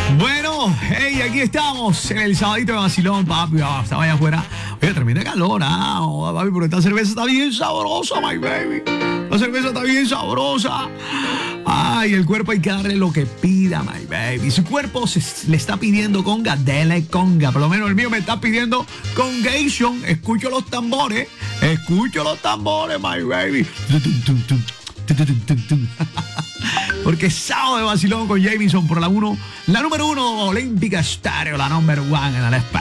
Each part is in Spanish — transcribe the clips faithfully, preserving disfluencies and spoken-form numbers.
Bueno, hey, aquí estamos en el sabadito de vacilón, papi. Oh, estaba allá afuera. Oye, tremenda calor, ah, oh, papi, pero esta cerveza está bien sabrosa, my baby. La cerveza está bien sabrosa. Ay, el cuerpo hay que darle lo que pida, my baby. Su cuerpo se, le está pidiendo conga, dele conga. Por lo menos el mío me está pidiendo congation. Escucho los tambores. Escucho los tambores, my baby. Porque es sábado de vacilón con Jamison por la uno, la número uno Olímpica Estéreo, la number one en el F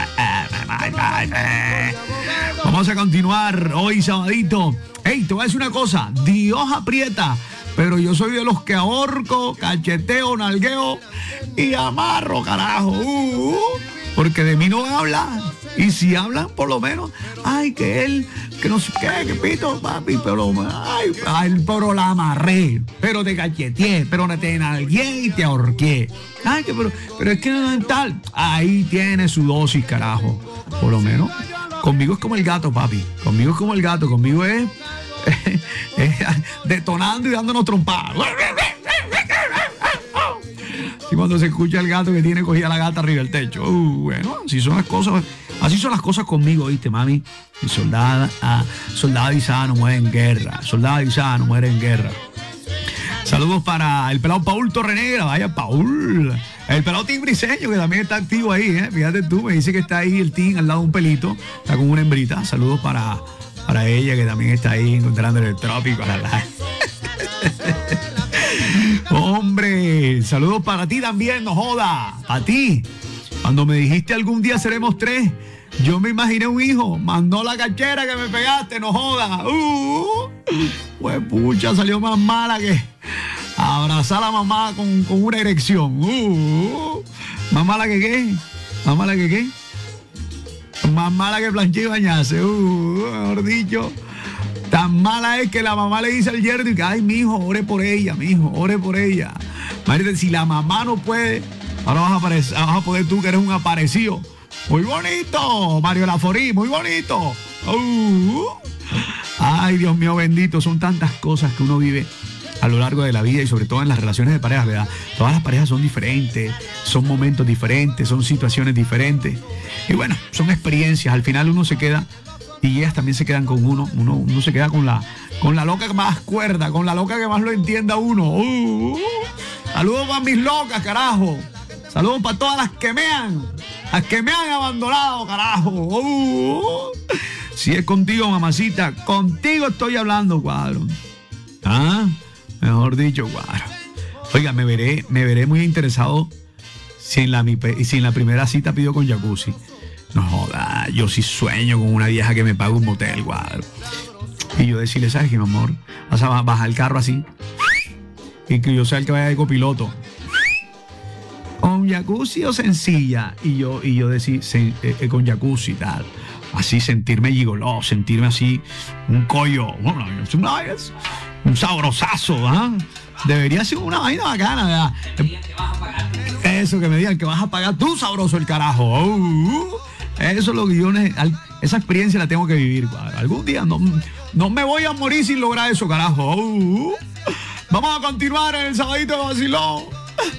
M. Vamos a continuar hoy sabadito. Hey, te voy a decir una cosa, Dios aprieta, pero yo soy de los que ahorco, cacheteo, nalgueo y amarro, carajo. Uh, porque de mí no habla. Y si hablan, por lo menos, ay, que él, que no sé qué, que pito, papi, pero, ay, ay, pero la amarré, pero te cacheteé, pero te nalgué y te ahorqué. Ay, que pero, pero es que no es tal. Ahí tiene su dosis, carajo. Por lo menos, conmigo es como el gato, papi. Conmigo es como el gato, conmigo es, es, es detonando y dándonos trompadas. Y cuando se escucha el gato que tiene cogida la gata arriba del techo. Uh, bueno, así son las cosas. Así son las cosas conmigo, ¿viste, mami? Mi soldada, ah, soldada avisada no muere en guerra. Soldada avisada no muere en guerra. Saludos para el pelado Paul Torrenegra. Vaya, Paul. El pelado Tim Briseño, que también está activo ahí, ¿eh? Fíjate tú, me dice que está ahí el Tim al lado de un pelito. Está con una hembrita. Saludos para, para ella, que también está ahí encontrando el trópico. Hombre, saludos para ti también, no joda. A ti. Cuando me dijiste algún día seremos tres, yo me imaginé un hijo. Mandó la cachera que me pegaste, no joda. Uh, pues pucha, salió más mala que abrazar a la mamá con, con una erección. Uh, más mala que qué. Más mala que qué. Más mala que planché y bañarse. Uh, mejor dicho. Tan mala es que la mamá le dice al yerno que, ay, mijo, ore por ella, mijo, ore por ella. Imagínate, si la mamá no puede, ahora vas a, aparecer, vas a poder tú, que eres un aparecido. Muy bonito, Mario Laforí, muy bonito. Uh, ay, Dios mío bendito, son tantas cosas que uno vive a lo largo de la vida y sobre todo en las relaciones de pareja, ¿verdad? Todas las parejas son diferentes, son momentos diferentes, son situaciones diferentes. Y bueno, son experiencias. Al final uno se queda... Y ellas también se quedan con uno. Uno, uno se queda con la, con la loca que más cuerda, con la loca que más lo entienda uno. Uh, uh. Saludos para mis locas, carajo. Saludos para todas las que me han, las que me han abandonado, carajo. Uh, si es contigo, mamacita, contigo estoy hablando, cuadro. Ah, mejor dicho, cuadro. Oiga, me veré, me veré muy interesado si en la, si en la primera cita pido con jacuzzi. No joda, yo sí sueño con una vieja que me pague un motel, cuadro. Y yo decirle, ¿sabes qué, mi amor? Vas a bajar el carro así. Y que yo sea el que vaya de copiloto. ¿Con jacuzzi o sencilla? Y yo, y yo decir, se, eh, con jacuzzi y tal. Así sentirme gigoló, sentirme así, un collo. Bueno, es una vaina, un sabrosazo, ¿ah? ¿eh? Debería ser una vaina bacana, ¿verdad? Eso, que me digan que vas a pagar tú, sabroso el carajo. Uh, eso es lo que yo necesito. Esa experiencia la tengo que vivir, cuadro. Algún día no, no me voy a morir sin lograr eso, carajo. Uh, vamos a continuar en el sabadito de vacilón.